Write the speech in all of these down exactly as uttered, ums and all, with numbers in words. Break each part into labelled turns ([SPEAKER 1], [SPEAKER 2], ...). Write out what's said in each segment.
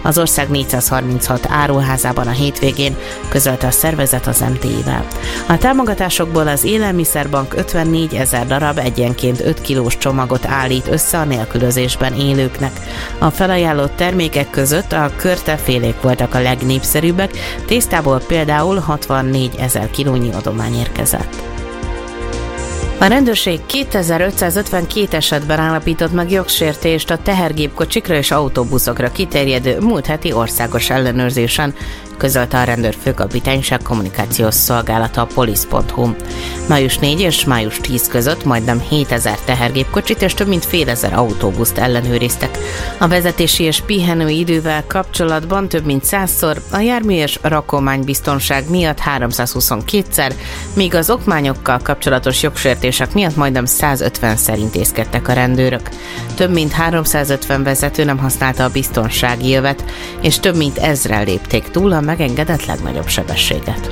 [SPEAKER 1] az ország négyszázharminchat áruházában a hétvégén, közölte a szervezet az em té i-vel. A támogatásokból az Élelmiszerbank ötvennégyezer darab egyenként öt kilós csomagot állít össze a nélkülözésben élőknek. A felajánlott termékek között a körtefélék voltak a legnépszerűbbek, tésztából például hatvannégyezer kilónyi adomány érkezett. A rendőrség kétezer-ötszázötvenkét esetben állapított meg jogsértést a tehergépkocsikra és autóbuszokra kiterjedő múlt heti országos ellenőrzésen, közölte a rendőrfőkapitányság kommunikációs szolgálata a police pont hu. május negyedike és május tízedike között majdnem hétezer tehergépkocsit és több mint félezer autóbuszt ellenőriztek. A vezetési és pihenő idővel kapcsolatban több mint százszor, a jármű és rakománybiztonság miatt háromszázhuszonkétszer, míg az okmányokkal kapcsolatos jogsértések miatt majdnem százötvenszer intézkedtek a rendőrök. Több mint háromszázötven vezető nem használta a biztonsági jövet, és több mint ezren lépték túl a megengedett legnagyobb sebességet.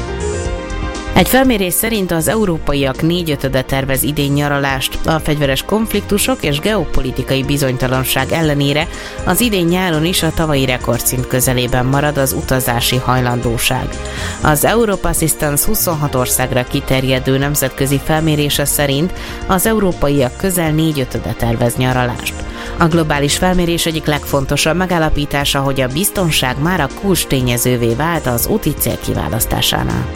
[SPEAKER 1] Egy felmérés szerint az európaiak négyötöde tervez idén nyaralást. A fegyveres konfliktusok és geopolitikai bizonytalanság ellenére az idén nyáron is a tavalyi rekordszint közelében marad az utazási hajlandóság. Az Europe Assistance huszonhat országra kiterjedő nemzetközi felmérése szerint az európaiak közel négyötöde tervez nyaralást. A globális felmérés egyik legfontosabb megállapítása, hogy a biztonság már a kulcstényezővé vált az úti cél kiválasztásánál.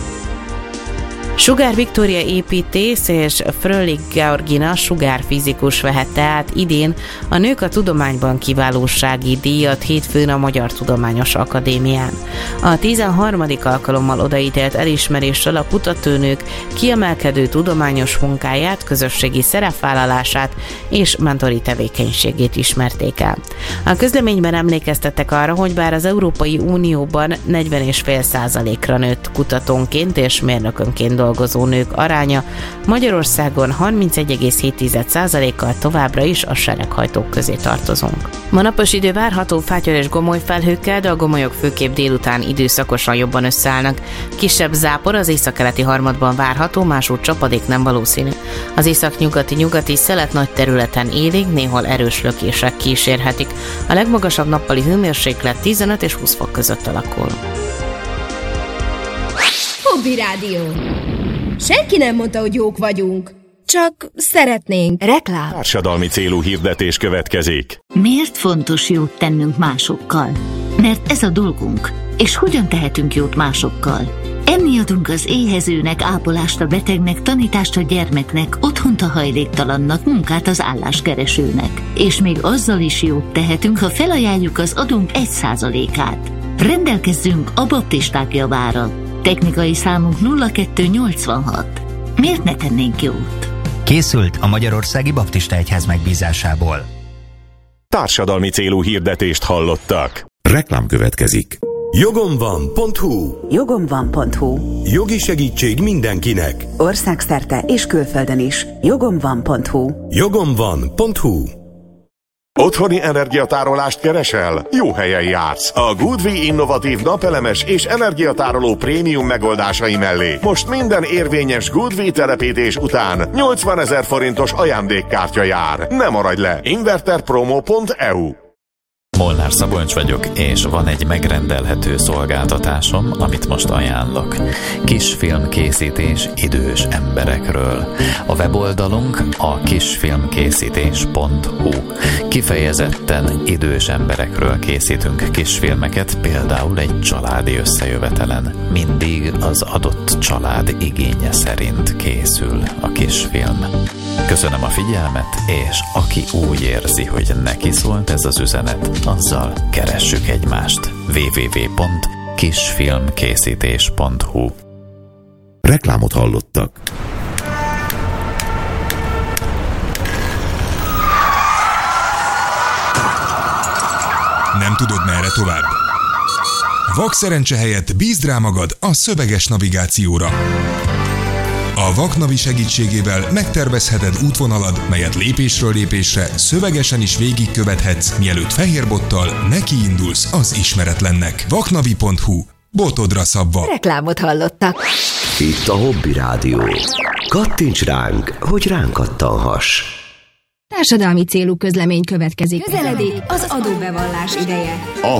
[SPEAKER 1] Sugar Victoria építész és Fröhlich Georgina sugárfizikus vehette át idén a Nők a Tudományban kiválósági díjat hétfőn a Magyar Tudományos Akadémián. A tizenharmadik alkalommal odaítélt elismeréssel a kutatónők kiemelkedő tudományos munkáját, közösségi szerepvállalását és mentori tevékenységét ismerték el. A közleményben emlékeztettek arra, hogy bár az Európai Unióban negyven egész öt százalékra nőtt kutatónként és mérnökönként dolgozó dolgozó nők aránya, Magyarországon harmincegy egész hét százalékkal továbbra is a sereghajtók közé tartozunk. Ma napos idő várható fátyol és gomoly felhőkkel, de a gomolyok főképp délután időszakosan jobban összeállnak. Kisebb zápor az északkeleti harmadban várható, másút csapadék nem valószínű. Az északnyugati-nyugati szelet nagy területen élénk, néhol erős lökések kísérhetik. A legmagasabb nappali hőmérséklet tizenöt és húsz fok között alakul.
[SPEAKER 2] Hobby Rádió. Senki nem mondta, hogy jók vagyunk. Csak szeretnénk. Reklám.
[SPEAKER 3] Társadalmi célú hirdetés következik.
[SPEAKER 4] Miért fontos jót tennünk másokkal? Mert ez a dolgunk. És hogyan tehetünk jót másokkal? Enni adunk az éhezőnek, ápolást a betegnek, tanítást a gyermeknek, otthont a hajléktalannak, munkát az álláskeresőnek. És még azzal is jót tehetünk, ha felajánljuk az adónk egy százalékát. Rendelkezzünk a baptisták javára. Technikai számunk nulla kettő nyolcvanhat. Miért ne tennénk jót?
[SPEAKER 5] Készült a Magyarországi Baptista Egyház megbízásából.
[SPEAKER 3] Társadalmi célú hirdetést hallottak.
[SPEAKER 6] Reklám következik.
[SPEAKER 7] Jogom van pont hu.
[SPEAKER 8] Jogom van pont hu.
[SPEAKER 7] Jogi segítség mindenkinek.
[SPEAKER 8] Országszerte és külföldön is. Jogom van pont hu.
[SPEAKER 7] Jogom van pont hu.
[SPEAKER 3] Otthoni energiatárolást keresel? Jó helyen jársz. A Goodwe innovatív napelemes és energiatároló prémium megoldásai mellé most minden érvényes Goodwe telepítés után nyolcvanezer forintos ajándékkártya jár. Ne maradj le! inverterpromo pont e u.
[SPEAKER 9] Molnár Szabolcs vagyok, és van egy megrendelhető szolgáltatásom, amit most ajánlok. Kisfilmkészítés idős emberekről. A weboldalunk a kisfilmkészítés pont hu. Kifejezetten idős emberekről készítünk kisfilmeket, például egy családi összejövetelen. Mindig az adott család igénye szerint készül a kisfilm. Köszönöm a figyelmet, és aki úgy érzi, hogy neki szólt ez az üzenet, azzal keressük egymást. double-u double-u double-u pont kisfilmkészítés pont hu.
[SPEAKER 6] Reklámot hallottak.
[SPEAKER 10] Nem tudod, merre tovább? Vakszerencse helyett bízd rá magad a szöveges navigációra. A Vaknavi segítségével megtervezheted útvonalad, melyet lépésről lépésre szövegesen is végigkövethetsz, mielőtt fehérbottal nekiindulsz az ismeretlennek. vaknavi pont hu. Botodra szabva.
[SPEAKER 2] Reklámot hallottak.
[SPEAKER 11] Itt a Hobby Rádió. Kattints ránk, hogy ránk kattanhass.
[SPEAKER 2] Társadalmi célú közlemény következik. Közeledik az adóbevallás ideje.